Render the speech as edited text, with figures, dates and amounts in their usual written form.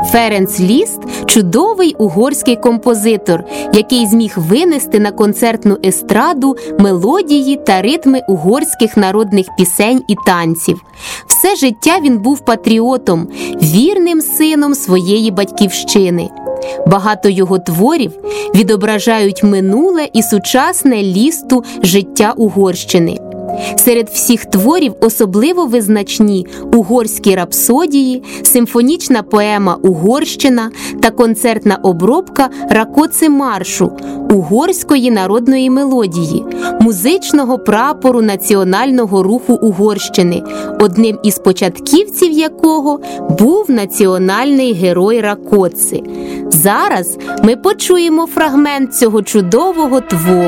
Ференц Ліст – чудовий угорський композитор, який зміг винести на концертну естраду мелодії та ритми угорських народних пісень і танців. Все життя він був патріотом, вірним сином своєї батьківщини. Багато його творів відображають минуле і сучасне Лісту життя Угорщини. Серед всіх творів особливо визначні угорські рапсодії, симфонічна поема «Угорщина» та концертна обробка «Ракоци маршу» угорської народної мелодії, музичного прапору національного руху Угорщини, одним із початківців якого був національний герой Ракоци. Зараз ми почуємо фрагмент цього чудового твору.